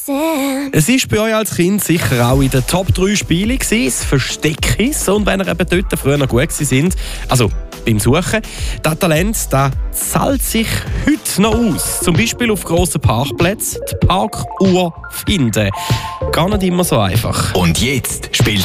Es war bei euch als Kind sicher auch in den Top 3 Spielen das Versteckis. Und wenn ihr eben dort früher noch gut sind, also beim Suchen, das Talent zahlt sich heute noch aus. Zum Beispiel auf grossen Parkplätzen die Parkuhr finden. Gar nicht immer so einfach. Und jetzt spielt